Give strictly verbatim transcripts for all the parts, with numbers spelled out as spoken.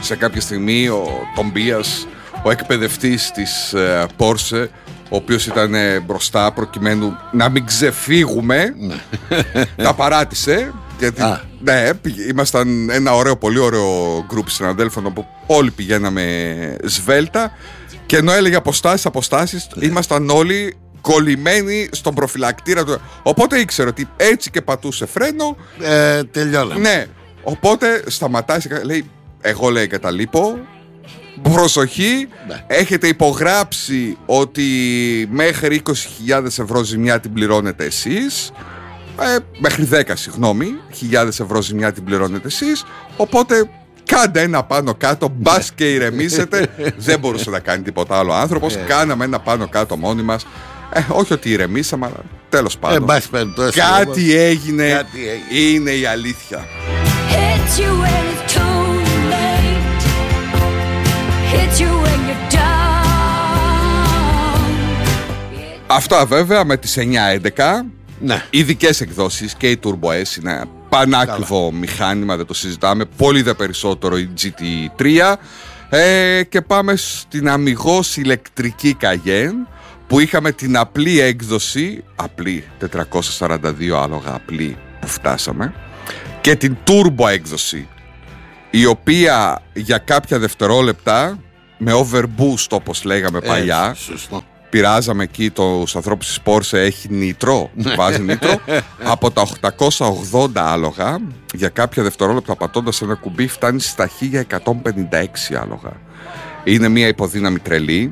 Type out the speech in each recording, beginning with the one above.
σε κάποια στιγμή ο Τομπίας, ο εκπαιδευτής της ε, Porsche, ο οποίος ήταν ε, μπροστά προκειμένου να μην ξεφύγουμε, τα παράτησε. Γιατί ναι, ήμασταν ένα ωραίο, πολύ ωραίο γκρουπ συναδέλφων όπου όλοι πηγαίναμε σβέλτα, και ενώ έλεγε αποστάσεις, αποστάσεις, ήμασταν όλοι κολλημένοι στον προφυλακτήρα του. Οπότε ήξερε ότι έτσι και πατούσε φρένο, ε, τελειώναμε. Ναι, οπότε σταματάει, λέει, εγώ λέει καταλείπω, προσοχή, ναι. Έχετε υπογράψει ότι μέχρι είκοσι χιλιάδες ευρώ ζημιά την πληρώνετε εσείς, ε, μέχρι δέκα συγγνώμη χιλιάδες ευρώ ζημιά την πληρώνετε εσείς, οπότε κάντε ένα πάνω κάτω, μπας και ηρεμήσετε. Δεν μπορούσε να κάνει τίποτα άλλο ο άνθρωπος, κάναμε ένα πάνω κάτω μόνοι μας. Ε, όχι ότι ηρεμήσαμε, αλλά τέλος πάντων ε, κάτι έγινε, κάτι έγινε, είναι η αλήθεια. Αυτά βέβαια με τις εννιά έντεκα, ναι. Ειδικές εκδόσεις, και η Turbo S είναι πανάκριβο μηχάνημα, δεν το συζητάμε, πολύ δε περισσότερο η τζι τι τρία. ε, Και πάμε στην αμιγώς ηλεκτρική Cayenne, που είχαμε την απλή έκδοση, απλή τετρακόσια σαράντα δύο άλογα απλή που φτάσαμε, και την turbo έκδοση, η οποία για κάποια δευτερόλεπτα με overboost όπως λέγαμε ε, παλιά, σωστό. Πειράζαμε εκεί τους ανθρώπους της Porsche, έχει νήτρο, βάζει νήτρο. Από τα οκτακόσια ογδόντα άλογα, για κάποια δευτερόλεπτα πατώντας ένα κουμπί, φτάνει στα χίλια εκατόν πενήντα έξι άλογα. Είναι μια υποδύναμη τρελή.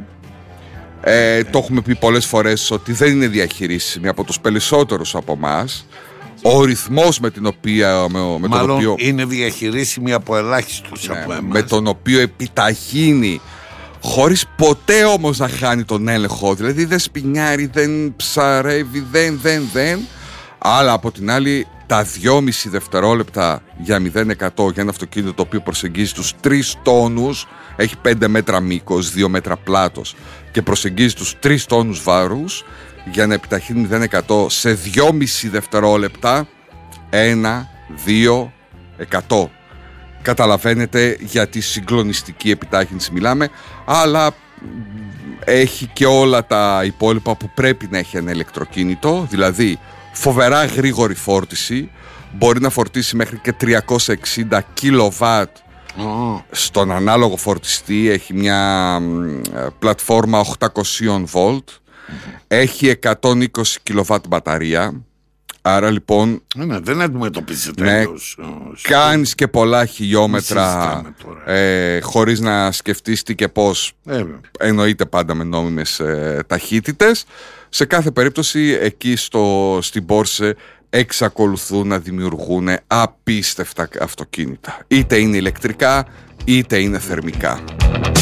Ε, το έχουμε πει πολλές φορές ότι δεν είναι διαχειρίσιμη από τους περισσότερους από εμάς. Ο ρυθμός με, την οποία, με, με Μάλλον τον οποίο είναι διαχειρίσιμη από ελάχιστους, ναι, από εμάς. Με τον οποίο επιταχύνει, χωρίς ποτέ όμως να χάνει τον έλεγχο. Δηλαδή δεν σπινιάρει, δεν ψαρεύει, δεν, δεν, δεν. Αλλά από την άλλη, τα δυόμισι δευτερόλεπτα για μηδέν εκατό για ένα αυτοκίνητο το οποίο προσεγγίζει τους τρεις τόνους, έχει πέντε μέτρα μήκος, δύο μέτρα πλάτος, και προσεγγίζει τους τρεις τόνους βάρους, για να επιταχύνει μηδέν εκατό σε δυόμισι δευτερόλεπτα, ένα, δύο, εκατό. Καταλαβαίνετε για τη συγκλονιστική επιτάχυνση μιλάμε, αλλά έχει και όλα τα υπόλοιπα που πρέπει να έχει ένα ηλεκτροκίνητο, δηλαδή φοβερά γρήγορη φόρτιση, μπορεί να φορτίσει μέχρι και τριακόσια εξήντα κιλοβάτ oh. στον ανάλογο φορτιστή, έχει μια πλατφόρμα οκτακόσια βολτ, mm-hmm. έχει εκατόν είκοσι κιλοβάτ μπαταρία. Άρα λοιπόν ναι, δεν αντιμετωπίζεται, ναι, κάνεις και πολλά χιλιόμετρα ε, χωρίς να σκεφτείς τι και πώς, ε, εννοείται πάντα με νόμιμες ε, ταχύτητες. Σε κάθε περίπτωση εκεί στο, στην Porsche εξακολουθούν να δημιουργούν απίστευτα αυτοκίνητα, είτε είναι ηλεκτρικά είτε είναι θερμικά.